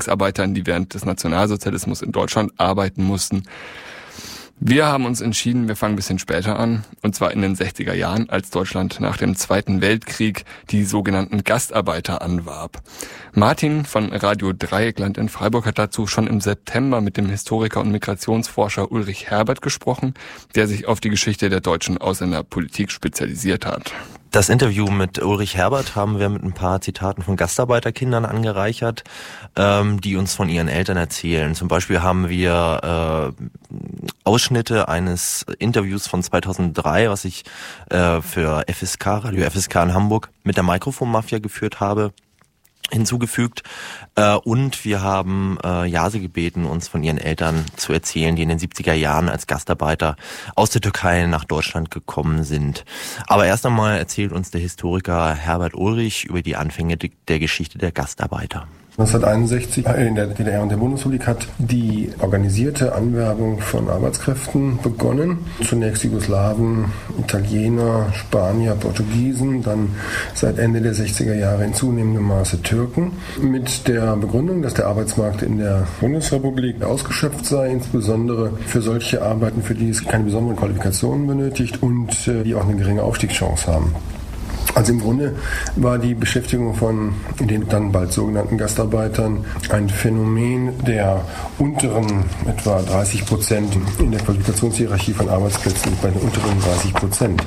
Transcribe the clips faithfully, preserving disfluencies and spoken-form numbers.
Arbeitern, die während des Nationalsozialismus in Deutschland arbeiten mussten. Wir haben uns entschieden, wir fangen ein bisschen später an, und zwar in den sechziger Jahren, als Deutschland nach dem Zweiten Weltkrieg die sogenannten Gastarbeiter anwarb. Martin von Radio Dreieckland in Freiburg hat dazu schon im September mit dem Historiker und Migrationsforscher Ulrich Herbert gesprochen, der sich auf die Geschichte der deutschen Ausländerpolitik spezialisiert hat. Das Interview mit Ulrich Herbert haben wir mit ein paar Zitaten von Gastarbeiterkindern angereichert, ähm, die uns von ihren Eltern erzählen. Zum Beispiel haben wir äh, Ausschnitte eines Interviews von zweitausenddrei, was ich äh, für F S K, Radio F S K in Hamburg mit der Mikrofonmafia geführt habe, hinzugefügt. Äh, und wir haben äh, Jase gebeten, uns von ihren Eltern zu erzählen, die in den siebziger Jahren als Gastarbeiter aus der Türkei nach Deutschland gekommen sind. Aber erst einmal erzählt uns der Historiker Herbert Ulrich über die Anfänge der Geschichte der Gastarbeiter. neunzehnhunderteinundsechzig in der D D R und der Bundesrepublik hat die organisierte Anwerbung von Arbeitskräften begonnen. Zunächst Jugoslawen, Italiener, Spanier, Portugiesen, dann seit Ende der sechziger Jahre in zunehmendem Maße Türken. Mit der Begründung, dass der Arbeitsmarkt in der Bundesrepublik ausgeschöpft sei, insbesondere für solche Arbeiten, für die es keine besonderen Qualifikationen benötigt und die auch eine geringe Aufstiegschance haben. Also im Grunde war die Beschäftigung von den dann bald sogenannten Gastarbeitern ein Phänomen der unteren etwa dreißig Prozent in der Qualifikationshierarchie von Arbeitsplätzen, bei den unteren dreißig Prozent.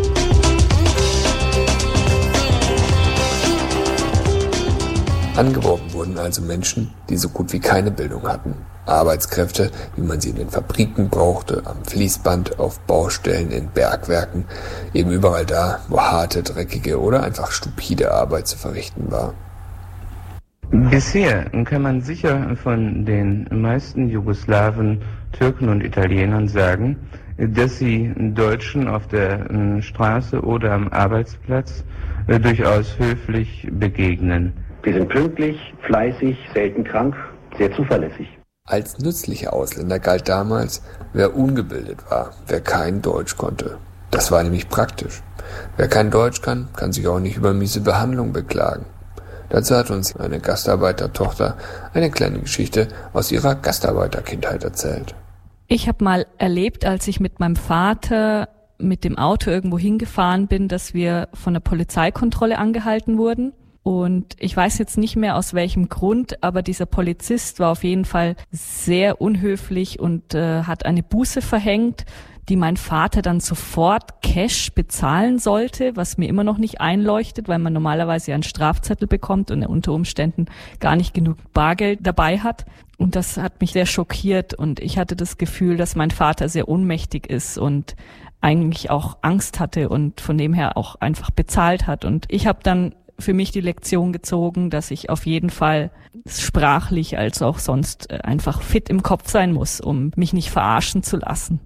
Angeworben wurden also Menschen, die so gut wie keine Bildung hatten. Arbeitskräfte, wie man sie in den Fabriken brauchte, am Fließband, auf Baustellen, in Bergwerken, eben überall da, wo harte, dreckige oder einfach stupide Arbeit zu verrichten war. Bisher kann man sicher von den meisten Jugoslawen, Türken und Italienern sagen, dass sie Deutschen auf der Straße oder am Arbeitsplatz durchaus höflich begegnen. Wir sind pünktlich, fleißig, selten krank, sehr zuverlässig. Als nützlicher Ausländer galt damals, wer ungebildet war, wer kein Deutsch konnte. Das war nämlich praktisch. Wer kein Deutsch kann, kann sich auch nicht über miese Behandlung beklagen. Dazu hat uns eine Gastarbeitertochter eine kleine Geschichte aus ihrer Gastarbeiterkindheit erzählt. Ich habe mal erlebt, als ich mit meinem Vater mit dem Auto irgendwo hingefahren bin, dass wir von der Polizeikontrolle angehalten wurden. Und ich weiß jetzt nicht mehr aus welchem Grund, aber dieser Polizist war auf jeden Fall sehr unhöflich und äh, hat eine Buße verhängt, die mein Vater dann sofort Cash bezahlen sollte, was mir immer noch nicht einleuchtet, weil man normalerweise einen Strafzettel bekommt und unter Umständen gar nicht genug Bargeld dabei hat. Und das hat mich sehr schockiert und ich hatte das Gefühl, dass mein Vater sehr ohnmächtig ist und eigentlich auch Angst hatte und von dem her auch einfach bezahlt hat. Und ich habe dann für mich die Lektion gezogen, dass ich auf jeden Fall sprachlich als auch sonst einfach fit im Kopf sein muss, um mich nicht verarschen zu lassen.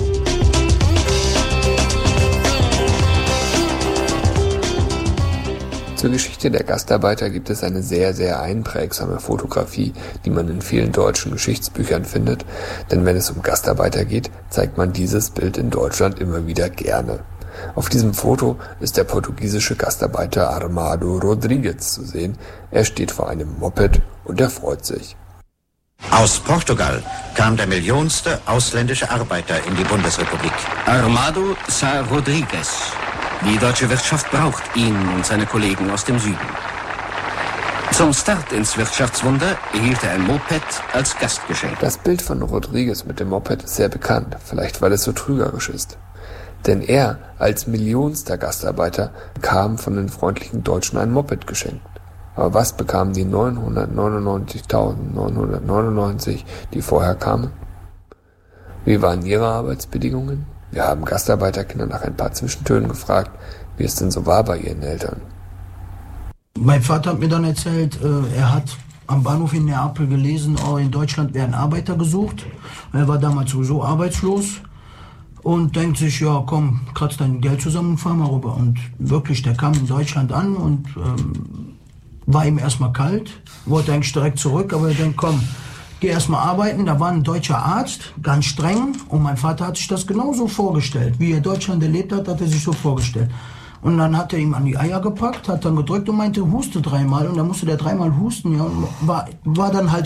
Zur Geschichte der Gastarbeiter gibt es eine sehr, sehr einprägsame Fotografie, die man in vielen deutschen Geschichtsbüchern findet, denn wenn es um Gastarbeiter geht, zeigt man dieses Bild in Deutschland immer wieder gerne. Auf diesem Foto ist der portugiesische Gastarbeiter Armando Rodrigues zu sehen. Er steht vor einem Moped und er freut sich. Aus Portugal kam der millionste ausländische Arbeiter in die Bundesrepublik. Armando Sá Rodrigues. Die deutsche Wirtschaft braucht ihn und seine Kollegen aus dem Süden. Zum Start ins Wirtschaftswunder erhielt er ein Moped als Gastgeschenk. Das Bild von Rodrigues mit dem Moped ist sehr bekannt, vielleicht weil es so trügerisch ist. Denn er, als millionster Gastarbeiter, bekam von den freundlichen Deutschen ein Moped geschenkt. Aber was bekamen die neunhundertneunundneunzigtausendneunhundertneunundneunzig, die vorher kamen? Wie waren ihre Arbeitsbedingungen? Wir haben Gastarbeiterkinder nach ein paar Zwischentönen gefragt, wie es denn so war bei ihren Eltern. Mein Vater hat mir dann erzählt, er hat am Bahnhof in Neapel gelesen, oh, in Deutschland werden Arbeiter gesucht. Er war damals sowieso arbeitslos. Und denkt sich, ja komm, kratz dein Geld zusammen und fahr mal rüber. Und wirklich, der kam in Deutschland an und ähm, war ihm erstmal kalt, wollte eigentlich direkt zurück, aber er denkt, komm, geh erstmal arbeiten. Da war ein deutscher Arzt, ganz streng, und mein Vater hat sich das genauso vorgestellt. Wie er Deutschland erlebt hat, hat er sich so vorgestellt. Und dann hat er ihm an die Eier gepackt, hat dann gedrückt und meinte, huste dreimal. Und dann musste der dreimal husten, ja, und war, war dann halt